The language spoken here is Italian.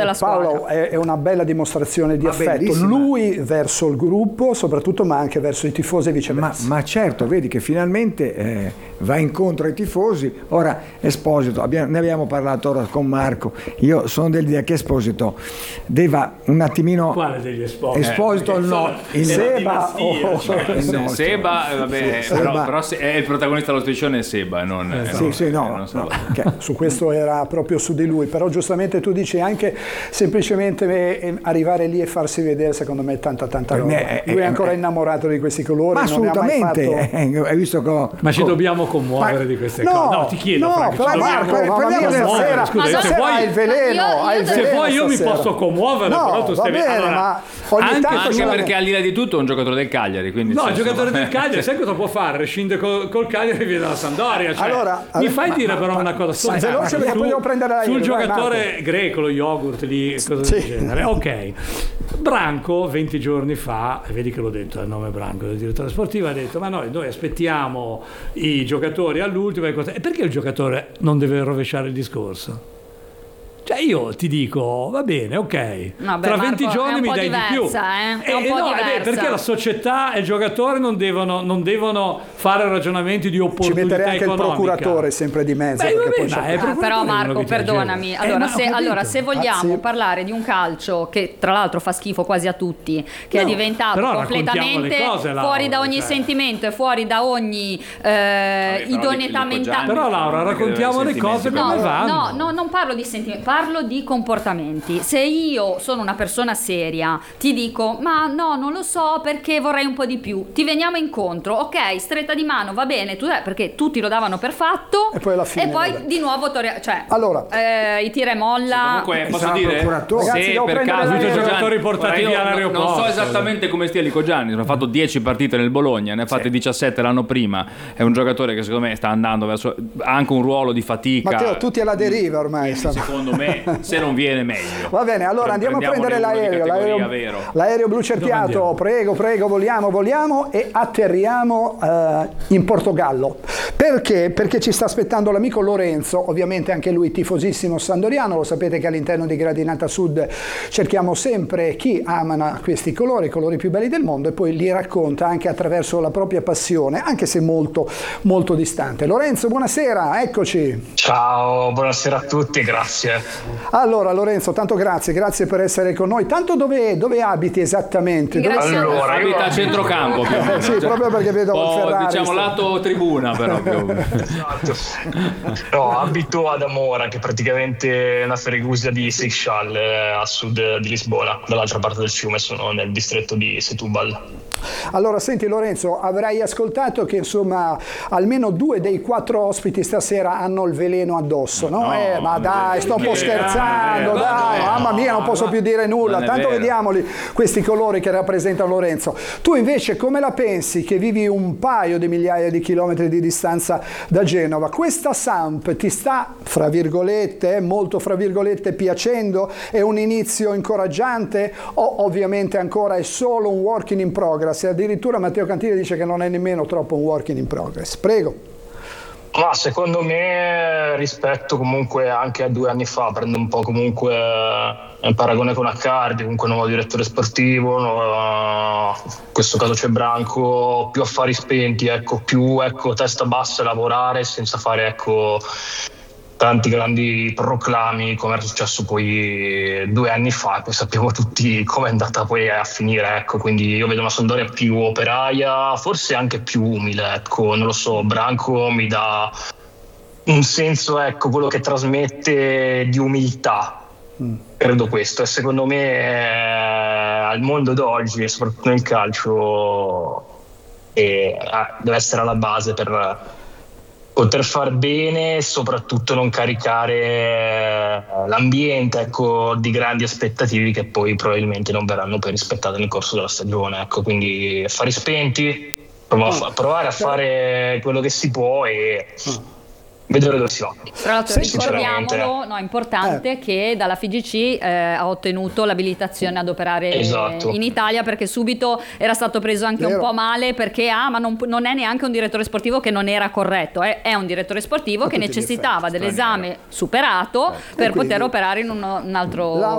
la squadra. Paolo, è una bella dimostrazione di affetto, bellissima. lui verso il gruppo soprattutto, ma anche verso i tifosi e viceversa. Ma certo, vedi che finalmente va incontro ai tifosi. Ora Esposito, ne abbiamo parlato ora con Marco, io sono dell'idea che Esposito deve un attimino... Quale degli Esposito? Esposito no, il Seba Seba, vabbè, però è il protagonista dello striscione è Seba, non su questo era proprio su di lui, però giustamente tu dici anche semplicemente arrivare lì e farsi vedere, secondo me è tanta roba. Lui è ancora innamorato di questi colori, ma non assolutamente, ne ha mai fatto... hai visto ma ci dobbiamo commuovere di queste cose? No, ti chiedo, Franco, stasera hai il veleno, se vuoi io mi posso commuovere, però tu stai bene, ma ogni tanto anche perché al di là di tutto è un giocatore del Cagliari, quindi il giocatore del Cagliari sai cosa può fare? Rescinde col Cagliari e viene dalla Sampdoria, mi fai dire però una cosa veloce perché poi devo prendere sul giocatore greco, lo yogurt lì, cose del genere. Ok, Branco 20 giorni fa, vedi che l'ho detto il nome Branco del direttore sportivo, ha detto ma noi aspettiamo i giocatori all'ultimo e perché il giocatore non deve rovesciare il discorso? Cioè io ti dico va bene, ok, tra 20 giorni mi dai di più. È un po' diversa. Perché la società e il giocatore non devono fare ragionamenti di opportunità economica. Ci metterei anche economica. il procuratore sempre di mezzo. Però Marco, perdonami, se vogliamo parlare di un calcio che tra l'altro fa schifo quasi a tutti, che è diventato completamente fuori da ogni sentimento e fuori da ogni idoneità mentale. Però Laura, raccontiamo le cose come vanno. No, non parlo di sentimenti, parlo di comportamenti. Se io sono una persona seria, ti dico ma no, non lo so perché vorrei un po' di più, ti veniamo incontro, ok, stretta di mano, va bene, perché tutti lo davano per fatto e poi alla fine di nuovo allora i tira e molla. Comunque posso dire, ragazzi, se per caso i giocatori portati via all'aeroporto, non so esattamente come stia Lico Gianni, ha fatto 10 partite nel Bologna, ne ha fatte 17 l'anno prima, è un giocatore che secondo me sta andando verso anche un ruolo di fatica. Matteo, tutti alla deriva ormai, secondo me, se non viene meglio. Va bene, allora andiamo a prendere l'aereo blu cerchiato. Prego, voliamo e atterriamo in Portogallo. Perché? Perché ci sta aspettando l'amico Lorenzo, ovviamente anche lui tifosissimo sandoriano. Lo sapete che all'interno di Gradinata Sud cerchiamo sempre chi ama questi colori, i colori più belli del mondo, e poi li racconta anche attraverso la propria passione, anche se molto molto distante. Lorenzo, buonasera, eccoci. Ciao, buonasera a tutti, grazie. Allora Lorenzo, tanto grazie per essere con noi. Tanto dove abiti esattamente? Allora, abita a centrocampo. Sì, proprio perché vedo il Ferrari. Diciamo lato tribuna però. Esatto. No, abito ad Amora, che è praticamente una ferigusia di Seixal, a sud di Lisbona, dall'altra parte del fiume, sono nel distretto di Setúbal. Allora, senti Lorenzo, avrai ascoltato che insomma almeno 2 dei 4 ospiti stasera hanno il veleno addosso, no? Ma dai, sto un po' scherzando, dai, mamma mia, non posso più dire nulla, tanto vediamoli questi colori che rappresentano Lorenzo. Tu invece come la pensi, che vivi un paio di migliaia di chilometri di distanza da Genova? Questa Samp ti sta, fra virgolette, molto fra virgolette, piacendo? È un inizio incoraggiante o ovviamente ancora è solo un working in progress? E addirittura Matteo Cantile dice che non è nemmeno troppo un working in progress. Prego. Ma secondo me, rispetto comunque anche a 2 anni fa, prendo un po' comunque il paragone con Accardi, comunque nuovo direttore sportivo, in questo caso c'è Branco, più affari spenti, più testa bassa, lavorare senza fare tanti grandi proclami come era successo poi 2 anni fa, e poi sappiamo tutti come è andata poi a finire, quindi io vedo una Sampdoria più operaia, forse anche più umile, non lo so, Branco mi dà un senso, quello che trasmette di umiltà, credo questo, e secondo me al mondo d'oggi, soprattutto nel calcio, deve essere alla base per poter far bene e soprattutto non caricare l'ambiente di grandi aspettative che poi probabilmente non verranno poi rispettate nel corso della stagione, quindi affari spenti, provare a fare quello che si può e vedere dove si va. Tra l'altro ricordiamolo, è importante che dalla FIGC ha ottenuto l'abilitazione ad operare in Italia, perché subito era stato preso anche un po' male perché ma non è neanche un direttore sportivo che non era corretto, è un direttore sportivo che necessitava dell'esame superato per poter operare in un altro